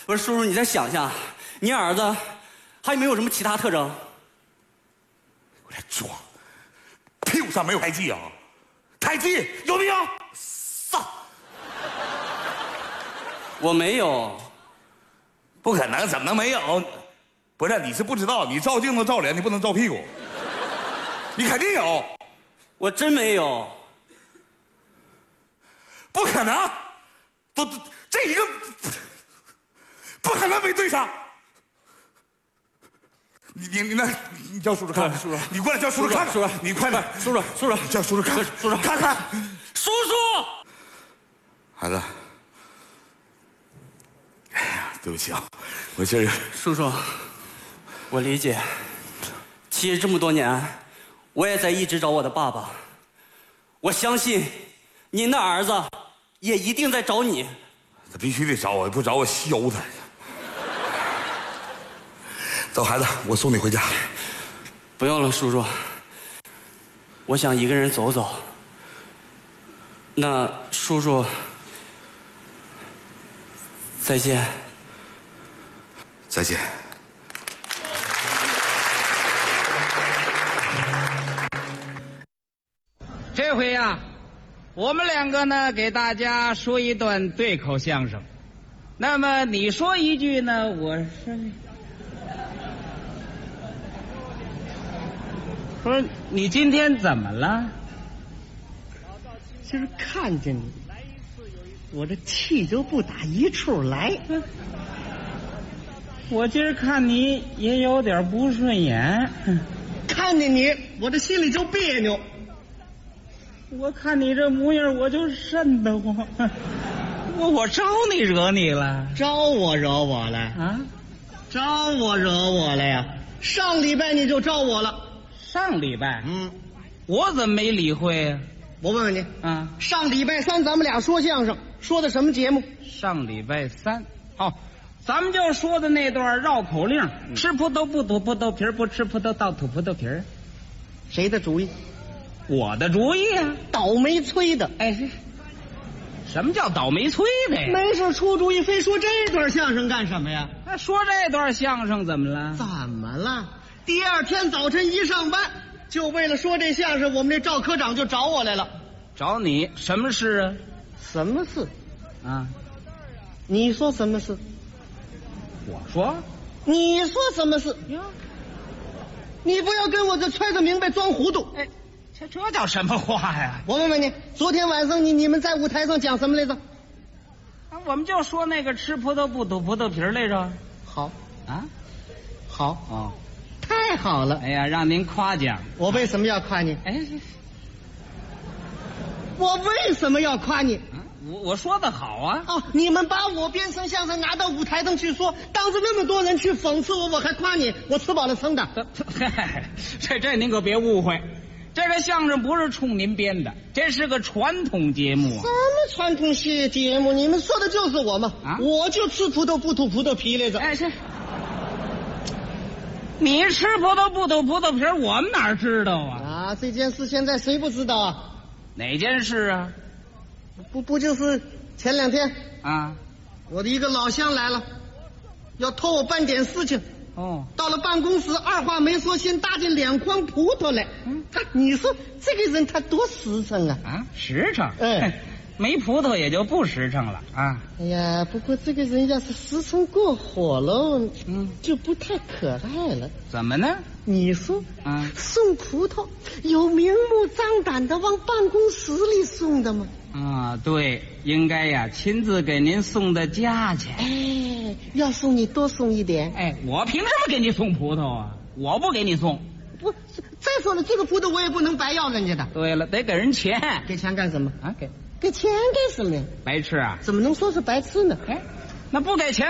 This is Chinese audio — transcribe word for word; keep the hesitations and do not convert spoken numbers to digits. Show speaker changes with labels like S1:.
S1: 不是叔叔，你再想想，你儿子还有没有什么其他特征？
S2: 我来装，屁股上没有胎记啊？胎记有没有？操！
S1: 我没有。
S2: 不可能，怎么能没有？不是，你是不知道，你照镜子照脸，你不能照屁股。你肯定有。
S1: 我真没有。
S2: 不可能，都这一个不可能没对上。你你你那，你叫叔叔看看，叔叔，你过来叫叔叔看看，叔叔，你快点，叔叔，叔叔，叫叔叔看，叔叔看看，
S1: 叔叔，
S2: 孩子，哎呀，对不起啊，我今儿
S1: 叔叔，我理解。其实这么多年，我也在一直找我的爸爸。我相信，您的儿子也一定在找你。
S2: 他必须得找我，不找我削他。走，孩子，我送你回家。
S1: 不用了，叔叔。我想一个人走走。那叔叔，再见。
S2: 再见。
S3: 这回呀、啊，我们两个呢，给大家说一段对口相声。那么你说一句呢，我说。不是你今天怎么了？
S4: 今儿看见你，我这气就不打一处来。
S3: 我今儿看你也有点不顺眼。
S4: 看见你，我这心里就别扭。
S3: 我看你这模样，我就瘆得慌。我我招你惹你了？
S4: 招我惹我了
S3: 啊？
S4: 招我惹我了呀？上礼拜你就招我了。
S3: 上礼拜，
S4: 嗯，
S3: 我怎么没理会呀、啊？
S4: 我问问你，
S3: 啊，
S4: 上礼拜三咱们俩说相声，说的什么节目？
S3: 上礼拜三，哦，咱们就说的那段绕口令，嗯、吃葡萄不吐葡萄皮儿，不吃葡萄倒吐葡萄皮儿。
S4: 谁的主意？
S3: 我的主意啊，
S4: 倒霉催的。
S3: 哎，什么叫倒霉催的呀？
S4: 没事出主意，非说这段相声干什么呀？
S3: 那说这段相声怎么了？
S4: 怎么了？第二天早晨一上班，就为了说这相声，我们这赵科长就找我来了。
S3: 找你什么事啊？
S4: 什么事？
S3: 啊，
S4: 你说什么事？
S3: 我说，
S4: 你说什么事？你不要跟我这揣着明白装糊涂。
S3: 哎，这这叫什么话呀？
S4: 我问问你，昨天晚上你你们在舞台上讲什么来着？
S3: 啊，我们就说那个吃葡萄不吐葡萄皮儿来着。
S4: 好
S3: 啊，
S4: 好
S3: 哦。
S4: 太好了！
S3: 哎呀，让您夸奖。
S4: 我为什么要夸你？
S3: 哎，
S4: 我为什么要夸你？
S3: 啊、我我说的好啊！
S4: 哦，你们把我编成相声拿到舞台上去说，当着那么多人去讽刺我，我还夸你，我吃饱了撑的。
S3: 这这您可别误会，这个相声不是冲您编的，这是个传统节目。
S4: 什么传统戏节目？你们说的就是我嘛！啊，我就吃葡萄不吐葡萄皮来着。
S3: 哎，是。你吃葡萄不吐葡萄皮儿，我们哪知道啊？
S4: 啊，这件事现在谁不知道啊？
S3: 哪件事啊？
S4: 不不就是前两天
S3: 啊，
S4: 我的一个老乡来了，要托我办点事情。
S3: 哦，
S4: 到了办公室，二话没说，先搭进两筐葡萄来。嗯，他你说这个人他多实诚啊！
S3: 啊，实诚。
S4: 哎。
S3: 没葡萄也就不实诚了啊！
S4: 哎呀，不过这个人要是实诚过火了，
S3: 嗯，
S4: 就不太可爱了。
S3: 怎么呢？
S4: 你说，
S3: 啊，
S4: 送葡萄有明目张胆的往办公室里送的吗？
S3: 啊，对，应该呀，亲自给您送到家去。
S4: 哎，要送你多送一点。
S3: 哎，我凭什么给你送葡萄啊？我不给你送。
S4: 不，再说了，这个葡萄我也不能白要人家的。
S3: 对了，得给人钱。
S4: 给钱干什么？
S3: 啊，给。
S4: 给钱干什么呀？
S3: 白吃啊？
S4: 怎么能说是白吃呢？
S3: 哎，那不给钱